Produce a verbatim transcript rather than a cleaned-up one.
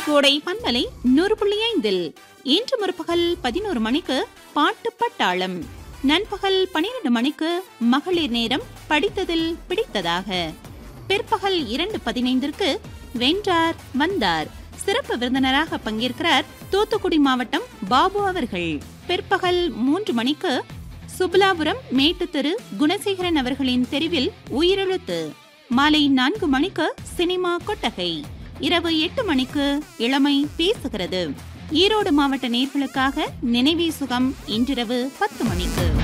கோடை பண்பலை நூறு புள்ளி ஐந்தில் இன்று முற்பகல் பதினோரு மணிக்கு பாட்டு பட்டாளம், நண்பகல் பனிரெண்டு மணிக்கு மகளிர் நேரம் படித்ததில் பிடித்ததாக, பிற்பகல் இரண்டு பதினைந்திற்கு வென்றார் வந்தார் சிறப்பு விருந்தினராக பங்கேற்கிறார் தூத்துக்குடி மாவட்டம் பாபு அவர்கள். பிற்பகல் மூன்று மணிக்கு சுபலாபுரம் மேட்டு தெரு குணசேகரன் அவர்களின் தெருவில் உயிரெழுத்து, மாலை நான்கு மணிக்கு சினிமா கொட்டகை, இரவு எட்டு மணிக்கு இளமை பேசுகிறது. ஈரோடு மாவட்ட நேர்களுக்காக நினைவே சுகம் இன்றிரவு பத்து மணிக்கு.